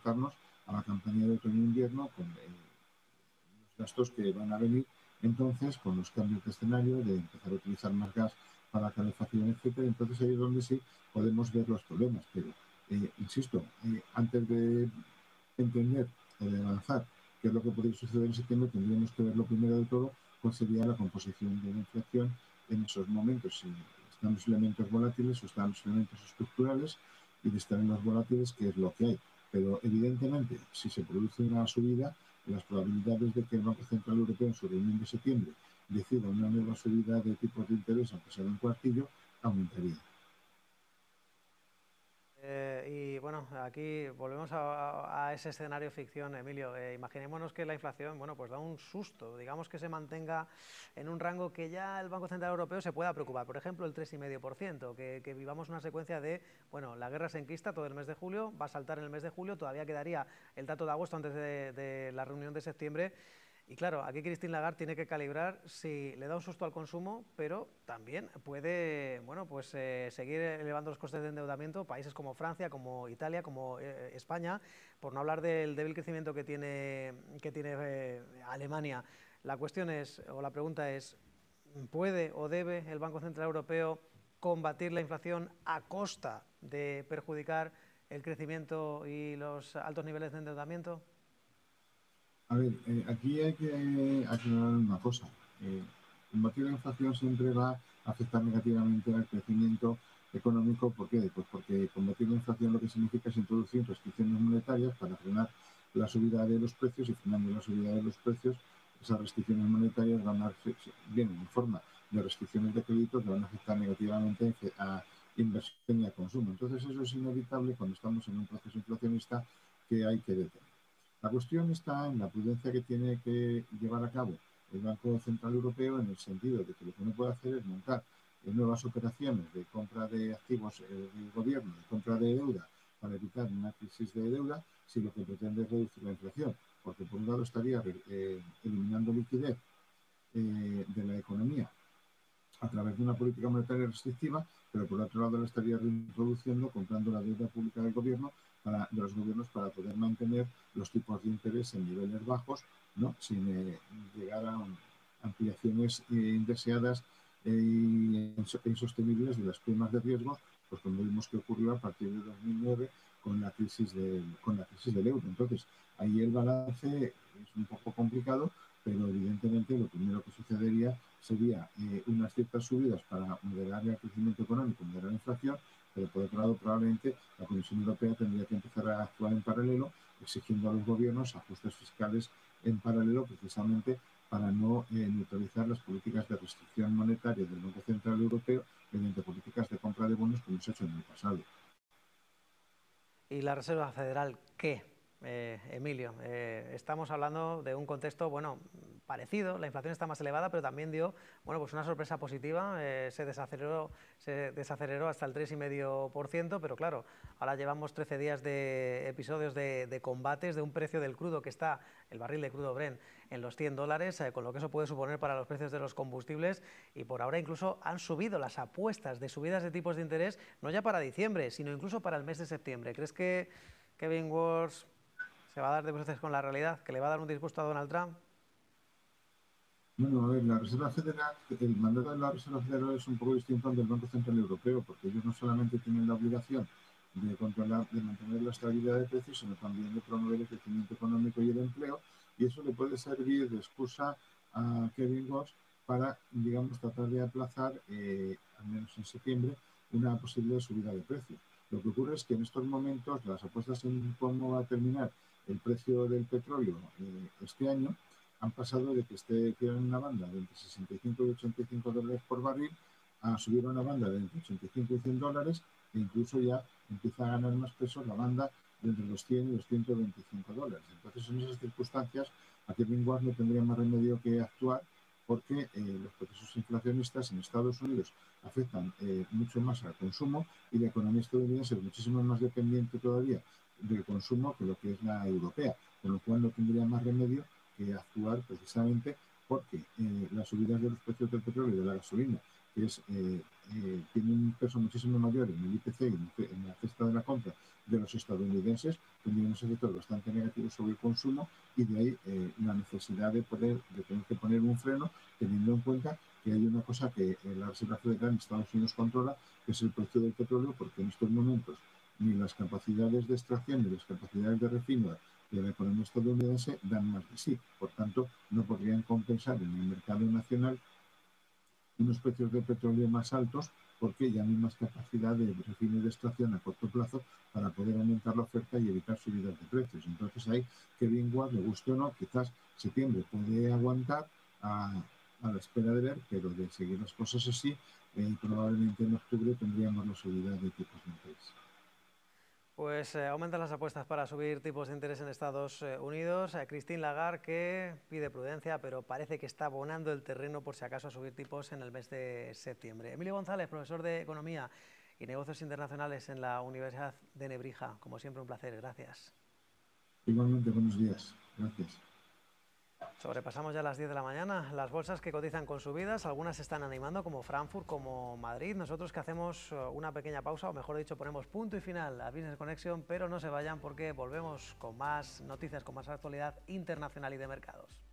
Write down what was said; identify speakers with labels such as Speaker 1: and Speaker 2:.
Speaker 1: adaptarnos a la campaña de otoño-invierno con los gastos que van a venir entonces con los cambios de escenario, de empezar a utilizar más gas para calefacción, etcétera. Entonces ahí es donde sí podemos ver los problemas. Pero, insisto, antes de entender o de avanzar qué es lo que podría suceder en septiembre, tendríamos que ver lo primero de todo cuál sería la composición de la inflación en esos momentos, si están los elementos volátiles o están los elementos estructurales, y de estar en los volátiles, qué es lo que hay. Pero evidentemente, si se produce una subida, las probabilidades de que el Banco Central Europeo en su reunión de septiembre decida una nueva subida de tipos de interés, aunque sea de un cuartillo, aumentaría.
Speaker 2: Y bueno, aquí volvemos a ese escenario ficción, Emilio. Imaginémonos que la inflación, bueno, pues da un susto, digamos que se mantenga en un rango que ya el Banco Central Europeo se pueda preocupar. Por ejemplo, el 3,5%, que vivamos una secuencia de, bueno, la guerra se enquista todo el mes de julio, va a saltar en el mes de julio, todavía quedaría el dato de agosto antes de la reunión de septiembre. Y claro, aquí Christine Lagarde tiene que calibrar si le da un susto al consumo, pero también puede, bueno, pues seguir elevando los costes de endeudamiento países como Francia, como Italia, como España, por no hablar del débil crecimiento que tiene Alemania. La cuestión es, o la pregunta es, ¿puede o debe el Banco Central Europeo combatir la inflación a costa de perjudicar el crecimiento y los altos niveles de endeudamiento?
Speaker 1: A ver, aquí hay que aclarar una cosa. Combatir la inflación siempre va a afectar negativamente al crecimiento económico. ¿Por qué? Pues porque combatir la inflación lo que significa es introducir restricciones monetarias para frenar la subida de los precios, y frenando la subida de los precios, esas restricciones monetarias vienen en forma de restricciones de crédito que van a afectar negativamente a inversión y a consumo. Entonces eso es inevitable cuando estamos en un proceso inflacionista que hay que detener. La cuestión está en la prudencia que tiene que llevar a cabo el Banco Central Europeo, en el sentido de que lo que no puede hacer es montar nuevas operaciones de compra de activos del gobierno, de compra de deuda, para evitar una crisis de deuda, si lo que pretende es reducir la inflación. Porque por un lado estaría eliminando liquidez de la economía a través de una política monetaria restrictiva, pero por otro lado la estaría reintroduciendo comprando la deuda pública del gobierno, de los gobiernos, para poder mantener los tipos de interés en niveles bajos, ¿no? Sin llegar a ampliaciones indeseadas e insostenibles de las primas de riesgo, pues como vimos que ocurrió a partir de 2009 con la crisis del euro. Entonces, ahí el balance es un poco complicado, pero evidentemente lo primero que sucedería sería unas ciertas subidas para moderar el crecimiento económico, moderar la inflación, pero por otro lado probablemente la Comisión Europea tendría que empezar a actuar en paralelo, exigiendo a los gobiernos ajustes fiscales en paralelo, precisamente para no neutralizar las políticas de restricción monetaria del Banco Central Europeo mediante políticas de compra de bonos, como se ha hecho en el pasado.
Speaker 2: ¿Y la Reserva Federal qué? Emilio, estamos hablando de un contexto, bueno, parecido, la inflación está más elevada, pero también dio, bueno, pues una sorpresa positiva, se desaceleró hasta el 3,5%, pero claro, ahora llevamos 13 días de episodios de combates, de un precio del crudo que está, el barril de crudo Brent, en los $100, con lo que eso puede suponer para los precios de los combustibles, y por ahora incluso han subido las apuestas de subidas de tipos de interés, no ya para diciembre, sino incluso para el mes de septiembre. ¿Crees que Kevin Walsh se va a dar de bruces con la realidad, que le va a dar un disgusto a Donald Trump?
Speaker 1: Bueno, a ver, la Reserva Federal, el mandato de la Reserva Federal es un poco distinto al del Banco Central Europeo, porque ellos no solamente tienen la obligación de controlar, de mantener la estabilidad de precios, sino también de promover el crecimiento económico y el empleo, y eso le puede servir de excusa a Kevin Walsh para, digamos, tratar de aplazar, al menos en septiembre, una posible subida de precios. Lo que ocurre es que en estos momentos las apuestas en cómo va a terminar el precio del petróleo este año han pasado de que esté en una banda de entre 65 y $85 por barril, a subir a una banda de entre 85 y $100, e incluso ya empieza a ganar más peso la banda de entre los 100 y los $125. Entonces, en esas circunstancias, a Kevin Walsh no tendría más remedio que actuar, porque los procesos inflacionistas en Estados Unidos afectan mucho más al consumo, y la economía estadounidense es muchísimo más dependiente todavía del consumo que lo que es la europea, con lo cual no tendría más remedio que actuar, precisamente porque las subidas de los precios del petróleo y de la gasolina, que es tiene un peso muchísimo mayor en el IPC y en la cesta de la compra de los estadounidenses, tendría unos efectos bastante negativos sobre el consumo y de ahí la necesidad de tener que poner un freno, teniendo en cuenta que hay una cosa que la Reserva Federal en Estados Unidos controla, que es el precio del petróleo, porque en estos momentos ni las capacidades de extracción ni las capacidades de refino de la economía estadounidense dan más de sí. Por tanto, no podrían compensar en el mercado nacional unos precios de petróleo más altos porque ya no hay más capacidad de refino y de extracción a corto plazo para poder aumentar la oferta y evitar subidas de precios. Entonces ahí, que bien igual, le guste o no, quizás septiembre puede aguantar a la espera de ver, pero de seguir las cosas así, probablemente en octubre tendríamos la subida de tipos de interés.
Speaker 2: Pues aumentan las apuestas para subir tipos de interés en Estados Unidos. Christine Lagarde, que pide prudencia, pero parece que está abonando el terreno por si acaso a subir tipos en el mes de septiembre. Emilio González, profesor de Economía y Negocios Internacionales en la Universidad de Nebrija. Como siempre, un placer. Gracias.
Speaker 1: Igualmente, buenos días. Gracias.
Speaker 2: Sobrepasamos ya las 10 de la mañana. Las bolsas que cotizan con subidas, algunas se están animando, como Frankfurt, como Madrid. Nosotros que hacemos una pequeña pausa, o mejor dicho, ponemos punto y final a Business Connection, pero no se vayan porque volvemos con más noticias, con más actualidad internacional y de mercados.